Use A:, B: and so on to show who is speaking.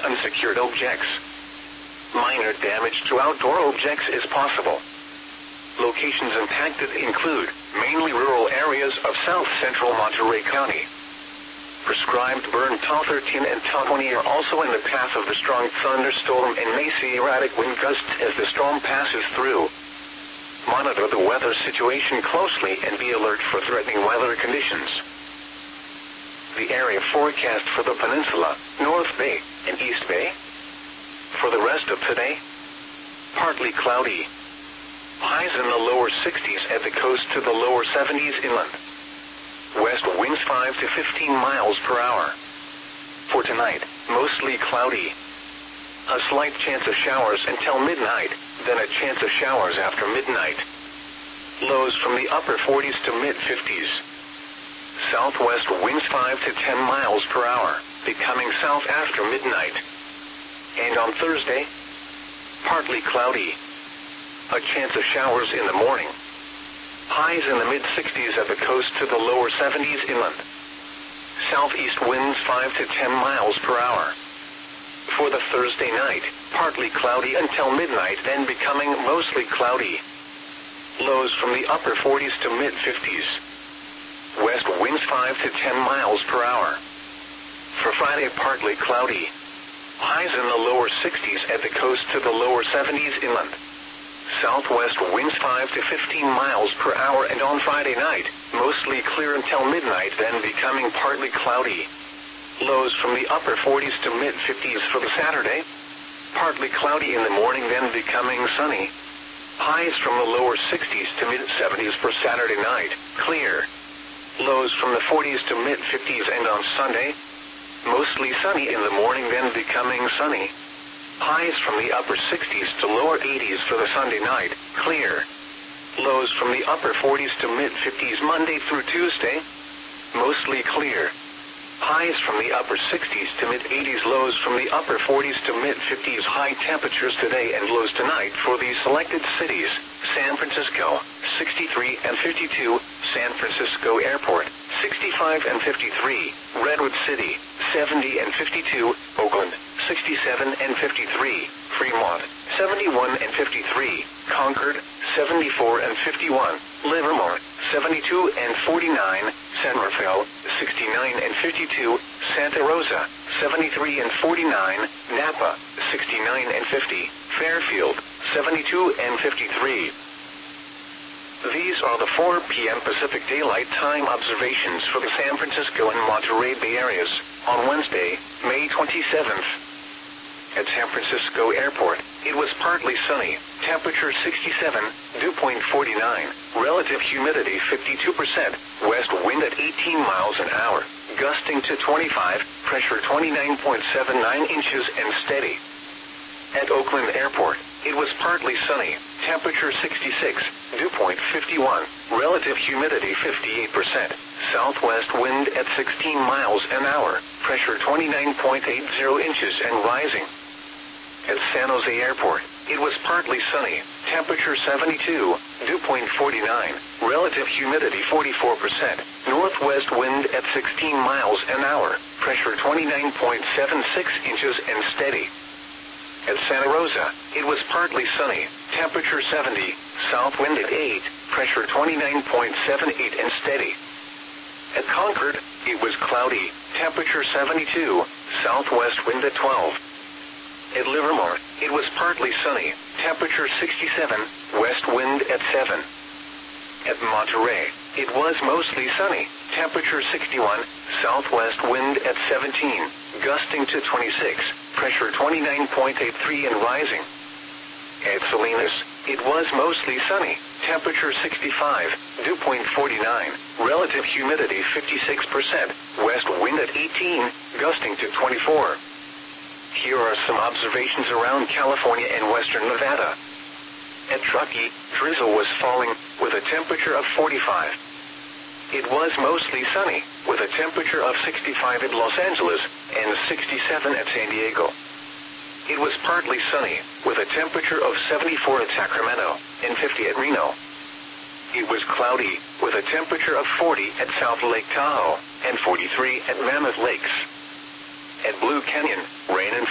A: unsecured objects. Minor damage to outdoor objects is possible. Locations impacted include mainly rural areas of south-central Monterey County. Prescribed burn Tal 13 and Tal 20 are also in the path of the strong thunderstorm and may see erratic wind gusts as the storm passes through. Monitor the weather situation closely and be alert for threatening weather conditions. The area forecast for the peninsula, North Bay, and East Bay. For the rest of today, partly cloudy. Highs in the lower 60s at the coast to the lower 70s inland. West winds 5 to 15 miles per hour. For tonight, mostly cloudy. A slight chance of showers until midnight, then a chance of showers after midnight. Lows from the upper 40s to mid-50s. Southwest winds 5 to 10 miles per hour, becoming south after midnight. And on Thursday, partly cloudy. A chance of showers in the morning. Highs in the mid-60s at the coast to the lower 70s inland. Southeast winds 5 to 10 miles per hour. For the Thursday night, partly cloudy until midnight, then becoming mostly cloudy. Lows from the upper 40s to mid-50s. West winds 5 to 10 miles per hour. For Friday, partly cloudy. Highs in the lower 60s at the coast to the lower 70s inland. Southwest winds 5 to 15 miles per hour, and on Friday night, mostly clear until midnight, then becoming partly cloudy. Lows from the upper 40s to mid-50s for the Saturday. Partly cloudy in the morning, then becoming sunny. Highs from the lower 60s to mid-70s for Saturday night, clear. Lows from the 40s to mid-50s, and on Sunday, mostly sunny in the morning, then becoming sunny. Highs from the upper 60s to lower 80s for the Sunday night, clear. Lows from the upper 40s to mid-50s Monday through Tuesday, mostly clear. Highs from the upper 60s to mid-80s, lows from the upper 40s to mid-50s. High temperatures today and lows tonight for these selected cities: San Francisco, 63 and 52, San Francisco Airport, 65 and 53, Redwood City, 70 and 52, Oakland, 67 and 53, Fremont, 71 and 53, Concord, 74 and 51, Livermore, 72 and 49, San Rafael, 69 and 52, Santa Rosa, 73 and 49, Napa, 69 and 50, Fairfield, 72 and 53. These are the 4 p.m. Pacific Daylight Time observations for the San Francisco and Monterey Bay areas on Wednesday, May 27th. At San Francisco Airport, it was partly sunny, temperature 67, dew point 49, relative humidity 52%, west wind at 18 miles an hour, gusting to 25, pressure 29.79 inches and steady. At Oakland Airport, it was partly sunny, temperature 66, dew point 51, relative humidity 58%, southwest wind at 16 miles an hour, pressure 29.80 inches and rising. At San Jose Airport, it was partly sunny, temperature 72, dew point 49, relative humidity 44%, northwest wind at 16 miles an hour, pressure 29.76 inches and steady. At Santa Rosa, it was partly sunny, temperature 70, south wind at 8, pressure 29.78 and steady. At Concord, it was cloudy, temperature 72, southwest wind at 12. At Livermore, it was partly sunny, temperature 67, west wind at 7. At Monterey, it was mostly sunny, temperature 61, southwest wind at 17, gusting to 26, pressure 29.83 and rising. At Salinas, it was mostly sunny, temperature 65, dew point 49, relative humidity 56%, west wind at 18, gusting to 24. Here are some observations around California and western Nevada. At Truckee, drizzle was falling, with a temperature of 45. It was mostly sunny, with a temperature of 65 at Los Angeles, and 67 at San Diego. It was partly sunny, with a temperature of 74 at Sacramento, and 50 at Reno. It was cloudy, with a temperature of 40 at South Lake Tahoe, and 43 at Mammoth Lakes. At Blue Canyon, rain and